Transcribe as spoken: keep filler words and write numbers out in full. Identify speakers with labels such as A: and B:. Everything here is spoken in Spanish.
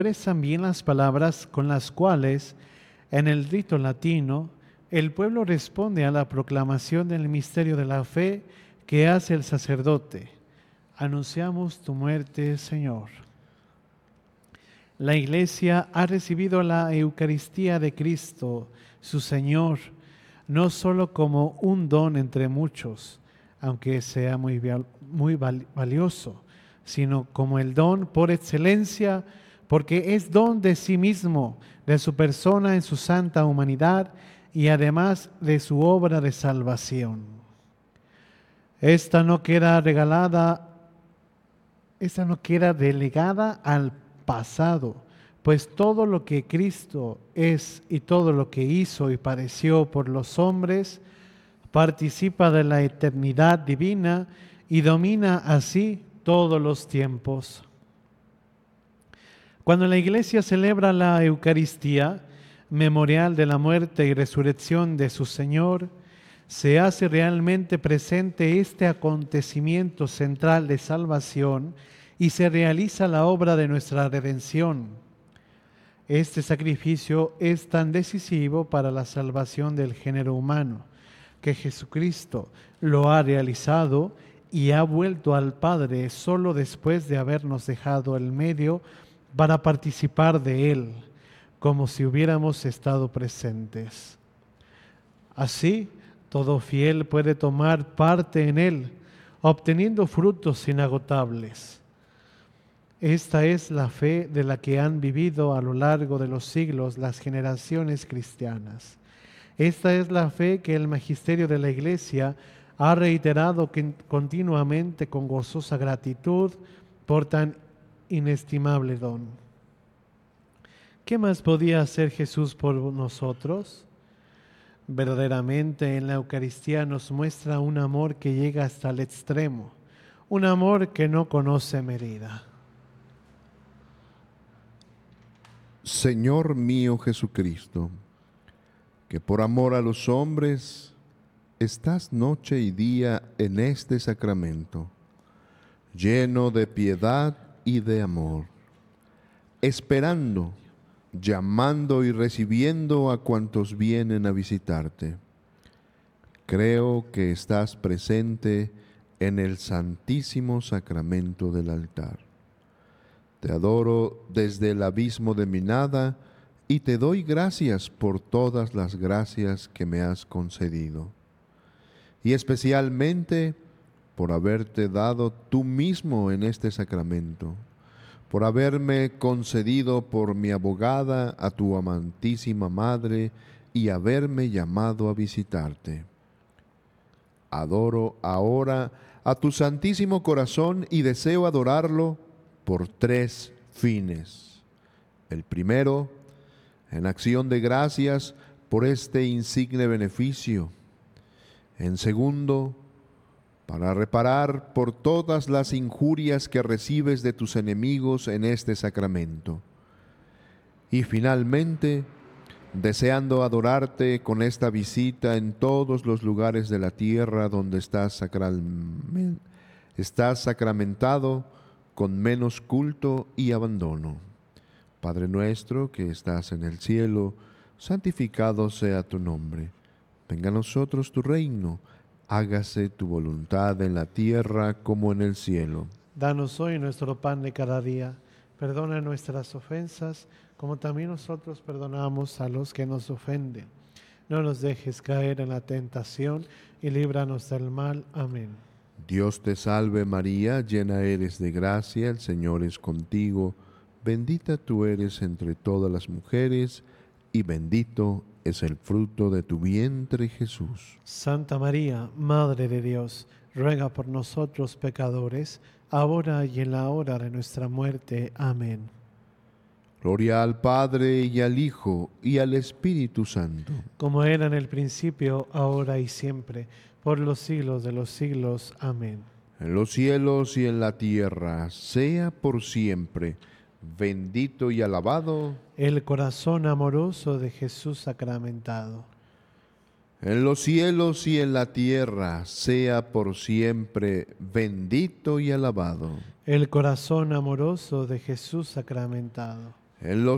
A: expresan bien las palabras con las cuales, en el rito latino, el pueblo responde a la proclamación del misterio de la fe que hace el sacerdote. Anunciamos tu muerte, Señor. La Iglesia ha recibido la Eucaristía de Cristo, su Señor, no solo como un don entre muchos, aunque sea muy, muy valioso, sino como el don por excelencia, porque es don de sí mismo, de su persona en su santa humanidad y además de su obra de salvación. Esta no queda regalada, esta no queda delegada al pasado, pues todo lo que Cristo es y todo lo que hizo y padeció por los hombres participa de la eternidad divina y domina así todos los tiempos. Cuando la Iglesia celebra la Eucaristía, memorial de la muerte y resurrección de su Señor, se hace realmente presente este acontecimiento central de salvación y se realiza la obra de nuestra redención. Este sacrificio es tan decisivo para la salvación del género humano, que Jesucristo lo ha realizado y ha vuelto al Padre solo después de habernos dejado el medio para participar de Él, como si hubiéramos estado presentes. Así, todo fiel puede tomar parte en Él, obteniendo frutos inagotables. Esta es la fe de la que han vivido a lo largo de los siglos las generaciones cristianas. Esta es la fe que el magisterio de la Iglesia ha reiterado continuamente con gozosa gratitud por tan inestimable don. ¿Qué más podía hacer Jesús por nosotros? Verdaderamente en la Eucaristía nos muestra un amor que llega hasta el extremo, un amor que no conoce medida.
B: Señor mío Jesucristo, que por amor a los hombres estás noche y día en este sacramento, lleno de piedad y de amor, esperando, llamando y recibiendo a cuantos vienen a visitarte. Creo que estás presente en el santísimo sacramento del altar. Te adoro desde el abismo de mi nada y te doy gracias por todas las gracias que me has concedido. Y especialmente por haberte dado tú mismo en este sacramento, por haberme concedido por mi abogada a tu amantísima Madre y haberme llamado a visitarte. Adoro ahora a tu Santísimo Corazón y deseo adorarlo por tres fines. El primero, en acción de gracias por este insigne beneficio. En segundo, para reparar por todas las injurias que recibes de tus enemigos en este sacramento. Y finalmente, deseando adorarte con esta visita en todos los lugares de la tierra donde estás, sacral, estás sacramentado con menos culto y abandono. Padre nuestro que estás en el cielo, santificado sea tu nombre. Venga a nosotros tu reino. Hágase tu voluntad en la tierra como en el cielo.
A: Danos hoy nuestro pan de cada día. Perdona nuestras ofensas, como también nosotros perdonamos a los que nos ofenden. No nos dejes caer en la tentación y líbranos del mal. Amén.
B: Dios te salve María, llena eres de gracia, el Señor es contigo. Bendita tú eres entre todas las mujeres y bendito es el fruto de tu vientre, Jesús.
A: Santa María, Madre de Dios, ruega por nosotros pecadores, ahora y en la hora de nuestra muerte. Amén.
B: Gloria al Padre y al Hijo y al Espíritu Santo.
A: Como era en el principio, ahora y siempre, por los siglos de los siglos. Amén.
B: En los cielos y en la tierra, sea por siempre bendito y alabado
A: el corazón amoroso de Jesús sacramentado.
B: En los cielos y en la tierra, sea por siempre bendito y alabado
A: el corazón amoroso de Jesús sacramentado.
B: en los